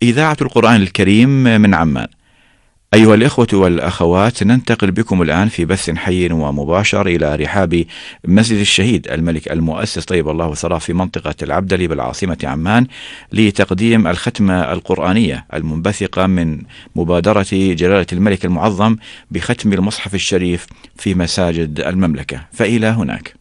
إذاعة القرآن الكريم من عمان. أيها الإخوة والأخوات، ننتقل بكم الآن في بث حي ومباشر إلى رحاب مسجد الشهيد الملك المؤسس طيب الله ثراه في منطقة العبدلي بالعاصمة عمان لتقديم الختمة القرآنية المنبثقة من مبادرة جلالة الملك المعظم بختم المصحف الشريف في مساجد المملكة. فإلى هناك.